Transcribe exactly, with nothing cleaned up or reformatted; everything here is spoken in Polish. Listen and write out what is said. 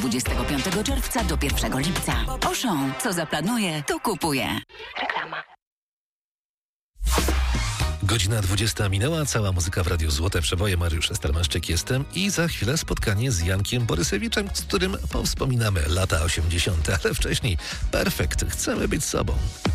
dwudziestego piątego czerwca do pierwszego lipca. Auchan. Co zaplanuje, to kupuje. Reklama. Godzina dwudziesta minęła, cała muzyka w Radiu Złote Przeboje. Mariusz Starmaszczyk jestem i za chwilę spotkanie z Jankiem Borysewiczem, z którym powspominamy lata osiemdziesiąte, ale wcześniej perfekt, chcemy być sobą.